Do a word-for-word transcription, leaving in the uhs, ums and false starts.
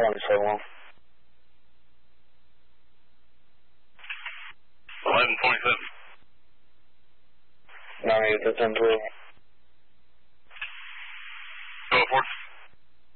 one so long. eleven twenty-seven. No, it's ten twelve.